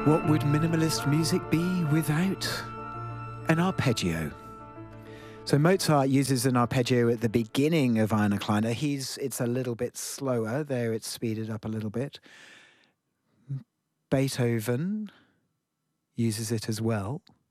What would minimalist music be without an arpeggio? So Mozart uses an arpeggio at the beginning of Eine Kleine. It's a little bit slower. There it's speeded up a little bit. Beethoven uses it as well.